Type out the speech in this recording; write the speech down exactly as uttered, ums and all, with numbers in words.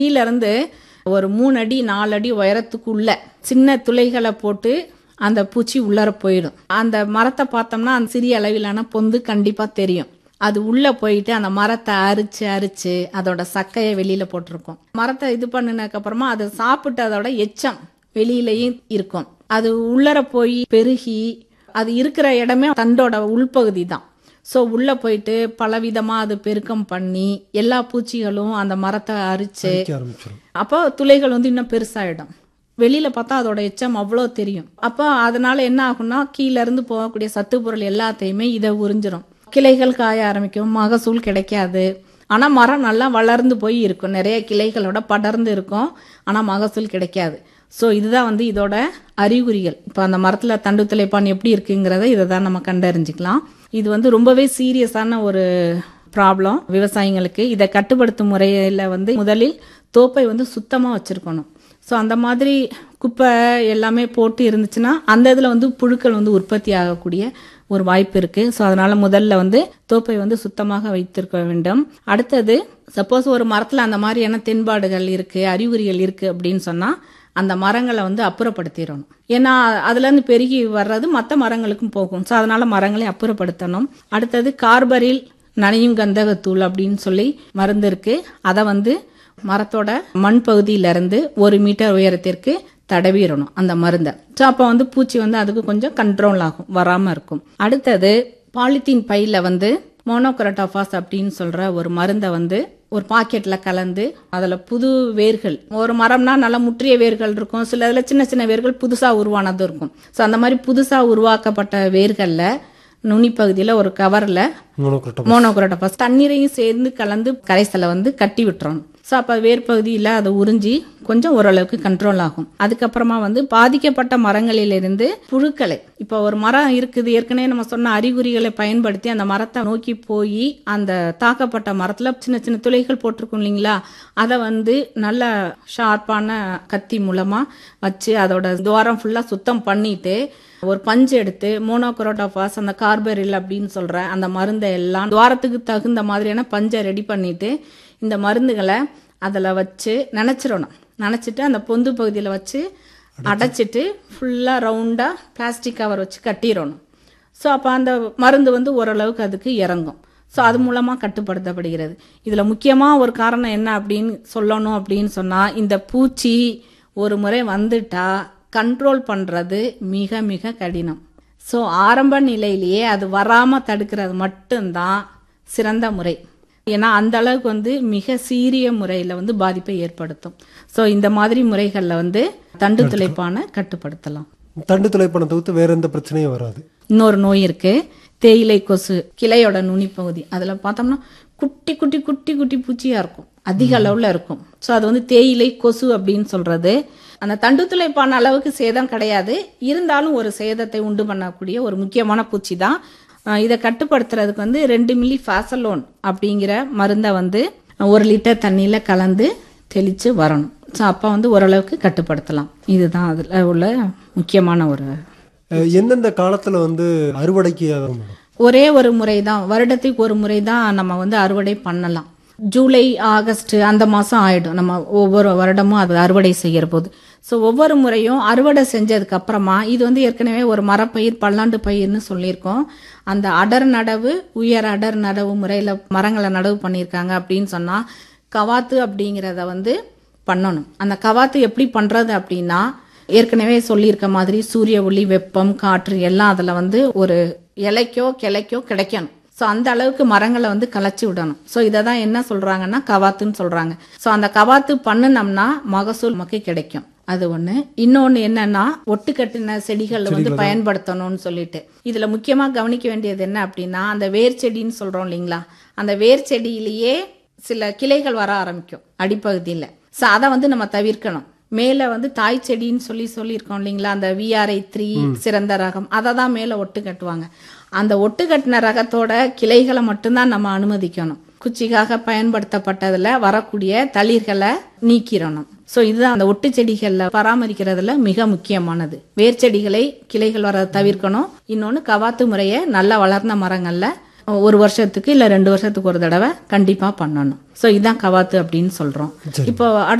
கீழ இருந்து ஒரு மூணு அடி நாலு அடி உயரத்துக்குள்ள சின்ன துளைகளை போட்டு அந்த பூச்சி உள்ளர போயிடும். அந்த மரத்தை பார்த்தோம்னா அந்த சிறிய அளவிலான பொந்து கண்டிப்பா தெரியும். அது உள்ள போயிட்டு அந்த மரத்தை அரிச்சு அரிச்சு அதோட சக்கையை வெளியில போட்டிருக்கும். மரத்தை இது பண்ணினதுக்கு அப்புறமா அதை சாப்பிட்டு அதோட எச்சம் வெளியிலயும் இருக்கும். அது உள்ளர போய் பெருகி அது இருக்கிற இடமே தண்டோட உள்பகுதி தான். ஸோ உள்ள போயிட்டு பலவிதமா அது பெருக்கம் பண்ணி எல்லா பூச்சிகளும் அந்த மரத்தை அரிச்சு அப்போ துளைகள் வந்து இன்னும் பெருசாயிடும். வெளியில பார்த்தா அதோட எச்சம் அவ்வளோ தெரியும். அப்போ அதனால என்ன ஆகும்னா கீழே இருந்து போகக்கூடிய சத்து பொருள் எல்லாத்தையுமே இதை உறிஞ்சிரும். கிளைகள் காய ஆரம்பிக்கும், மகசூல் கிடைக்காது. ஆனா மரம் நல்லா வளர்ந்து போய் இருக்கும், நிறைய கிளைகளோட படர்ந்து இருக்கும், ஆனா மகசூல் கிடைக்காது. ஸோ இதுதான் வந்து இதோட அறிகுறிகள். இப்போ அந்த மரத்துல தண்டு துளைப்பான் எப்படி இருக்குங்கிறத இதை தான் நம்ம கண்டறிஞ்சிக்கலாம். இது வந்து ரொம்பவே சீரியஸான ஒரு ப்ராப்ளம் விவசாயிங்களுக்கு. இதை கட்டுப்படுத்தும் முறையில வந்து முதலில் தோப்பை வந்து சுத்தமா வச்சிருக்கணும். ஸோ அந்த மாதிரி குப்பை எல்லாமே போட்டு இருந்துச்சுன்னா அந்த இதில் வந்து புழுக்கள் வந்து உற்பத்தி ஆகக்கூடிய ஒரு வாய்ப்பு இருக்கு. ஸோ அதனால முதல்ல வந்து தோப்பை வந்து சுத்தமாக வைத்திருக்க வேண்டும். அடுத்தது சப்போஸ் ஒரு மரத்தில் அந்த மாதிரியான தென்பாடுகள் இருக்கு, அறிகுறிகள் இருக்கு அப்படின்னு சொன்னா அந்த மரங்களை வந்து அப்புறப்படுத்திடணும். ஏன்னா அதுல இருந்து பெருகி வர்றது மற்ற மரங்களுக்கும் போகும். ஸோ அதனால மரங்களை அப்புறப்படுத்தணும். அடுத்தது கார்பரில் நனையும் கந்தகத்தூள் அப்படின்னு சொல்லி மருந்து இருக்கு. அதை வந்து மரத்தோட மண் பகுதியில இருந்து ஒரு மீட்டர் உயரத்திற்கு தடவிடணும் அந்த மருந்தை. ஸோ அப்போ வந்து பூச்சி வந்து அதுக்கு கொஞ்சம் கண்ட்ரோல் ஆகும், வராம இருக்கும். அடுத்தது பாலித்தீன் பையில வந்து மோனோக்ரோட்டோபாஸ் அப்படின்னு சொல்ற ஒரு மருந்தை வந்து ஒரு பாக்கெட்ல கலந்து அதுல புது வேர்கள், ஒரு மரம்னா நல்லா முற்றிய வேர்கள் இருக்கும், சில இதுல சின்ன சின்ன வேர்கள் புதுசா உருவானதும் இருக்கும். ஸோ அந்த மாதிரி புதுசா உருவாக்கப்பட்ட வேர்கள்ல நுனி பகுதியில ஒரு கவர்ல மோனோக்ரோட்டோபாஸ் தண்ணீரையும் சேர்ந்து கலந்து கரைசலை வந்து கட்டி விட்டுறணும். ஸோ அப்போ வேர் பகுதியில் அதை உறிஞ்சி கொஞ்சம் ஓரளவுக்கு கண்ட்ரோல் ஆகும். அதுக்கப்புறமா வந்து பாதிக்கப்பட்ட மரங்களிலிருந்து புழுக்களை, இப்போ ஒரு மரம் இருக்குது ஏற்கனவே நம்ம சொன்ன அறிகுறிகளை பயன்படுத்தி அந்த மரத்தை நோக்கி போய் அந்த தாக்கப்பட்ட மரத்தில் சின்ன சின்ன துளைகள் போட்டிருக்கும் இல்லைங்களா, அதை வந்து நல்ல ஷார்ப்பான கத்தி மூலமாக வச்சு அதோட துவாரம் ஃபுல்லாக சுத்தம் பண்ணிட்டு ஒரு பஞ்சு எடுத்து மோனோக்ரோட்டோபாஸ் அந்த கார்பரில் அப்படின்னு சொல்ற அந்த மருந்தை எல்லாம் துவாரத்துக்கு தகுந்த மாதிரியான பஞ்சை ரெடி பண்ணிட்டு இந்த மருந்துகளை அதில் வச்சு நினைச்சிடணும். நினைச்சிட்டு அந்த பொந்து பகுதியில் வச்சு அடைச்சிட்டு ஃபுல்லாக ரவுண்டாக பிளாஸ்டிக் கவர் வச்சு கட்டிடணும். ஸோ அப்போ அந்த மருந்து வந்து ஓரளவுக்கு அதுக்கு இறங்கும். ஸோ அது மூலமாக கட்டுப்படுத்தப்படுகிறது. இதில் முக்கியமாக ஒரு காரணம் என்ன அப்படின்னு சொல்லணும் அப்படின்னு சொன்னால், இந்த பூச்சி ஒரு முறை வந்துட்டா கண்ட்ரோல் பண்ணுறது மிக மிக கடினம். ஸோ ஆரம்ப நிலையிலேயே அது வராமல் தடுக்கிறது மட்டும்தான் சிறந்த முறை. ஏன்னா அந்த அளவுக்கு வந்து மிக சீரிய முறையில் வந்து பாதிப்பை ஏற்படுத்தும். ஸோ இந்த மாதிரி முறைகளில் வந்து தண்டு துளைப்பானை கட்டுப்படுத்தலாம். தண்டு துளைப்பானை தவிர்த்து வேற எந்த பிரச்சனையும் வராது. இன்னொரு நோய் இருக்கு, தேயிலை கொசு. கிளையோட நுனி பகுதி அதில் பார்த்தோம்னா குட்டி குட்டி குட்டி குட்டி பூச்சியா இருக்கும், அதிக அளவுல இருக்கும். ஸோ அது வந்து தேயிலை கொசு அப்படின்னு சொல்றது. அந்த தண்டு துளைப்பான அளவுக்கு சேதம் கிடையாது, இருந்தாலும் ஒரு சேதத்தை உண்டு பண்ணக்கூடிய ஒரு முக்கியமான பூச்சி தான். இதை கட்டுப்படுத்துறதுக்கு வந்து ரெண்டு மில்லி ஃபாசலோன் அப்படிங்கிற மருந்தை வந்து ஒரு லிட்டர் தண்ணியில கலந்து தெளிச்சு வரணும். ஸோ அப்போ வந்து ஓரளவுக்கு கட்டுப்படுத்தலாம். இதுதான் அதில் உள்ள முக்கியமான ஒரு. எந்தெந்த காலத்துல வந்து அறுவடைக்கு ஒரே ஒரு முறை தான், வருடத்துக்கு ஒரு முறை தான் நம்ம வந்து அறுவடை பண்ணலாம். ஜூலை ஆகஸ்ட் அந்த மாதம் ஆயிடும் நம்ம ஒவ்வொரு வருடமும் அது அறுவடை செய்கிற போது. ஸோ ஒவ்வொரு முறையும் அறுவடை செஞ்சதுக்கு அப்புறமா இது வந்து ஏற்கனவே ஒரு மரப்பயிர் பல்லாண்டு பயிர்னு சொல்லியிருக்கோம். அந்த அடர் நடவு உயர் அடர் நடவு முறையில் மரங்களை நடவு பண்ணியிருக்காங்க அப்படின்னு சொன்னால் கவாத்து அப்படிங்கிறத வந்து பண்ணணும். அந்த கவாத்து எப்படி பண்ணுறது அப்படின்னா, ஏற்கனவே சொல்லியிருக்க மாதிரி சூரிய ஒளி, வெப்பம், காற்று எல்லாம் அதில் வந்து ஒரு இலைக்கோ கிளைக்கோ கிடைக்கணும். ஸோ அந்த அளவுக்கு மரங்களை வந்து கலைச்சி விடணும். ஸோ இதை தான் என்ன சொல்றாங்கன்னா கவாத்துன்னு சொல்றாங்க. ஸோ அந்த கவாத்து பண்ணினோம்னா மகசூல் நமக்கு கிடைக்கும். அது ஒண்ணு. இன்னொன்னு என்னன்னா ஒட்டு கட்டின செடிகள் வந்து பயன்படுத்தணும்னு சொல்லிட்டு இதுல முக்கியமா கவனிக்க வேண்டியது என்ன அப்படின்னா, அந்த வேர் செடின்னு சொல்றோம் இல்லைங்களா, அந்த வேர் செடியிலேயே சில கிளைகள் வர ஆரம்பிக்கும் அடிப்பகுதியில. ஸோ அதை வந்து நம்ம தவிர்க்கணும். மேல வந்து தாய் செடின்னு சொல்லி சொல்லியிருக்கோம் இல்லைங்களா, அந்த விஆர்ஐ த்ரீ சிறந்த ரகம், அதை தான் மேல ஒட்டு கட்டுவாங்க. அந்த ஒட்டு கட்டின ரகத்தோட கிளைகளை மட்டும்தான் நம்ம அனுமதிக்கணும். குச்சிக்காக பயன்படுத்தப்பட்டதுல வரக்கூடிய தளிர்களை நீக்கிடணும். ஸோ இதுதான் அந்த ஒட்டு செடிகள்ல பராமரிக்கிறதுல மிக முக்கியமானது. வேர் செடிகளை கிளைகள் வர தவிர்க்கணும். இன்னொன்னு கவாத்து முறையை நல்லா வளர்ந்த மரங்கள்ல ஒரு வருஷத்துக்கு இல்ல ரெண்டு வருஷத்துக்கு ஒரு தடவை கண்டிப்பா பண்ணணும். ஸோ இதான் கவாத்து அப்படின்னு சொல்றோம். இப்போ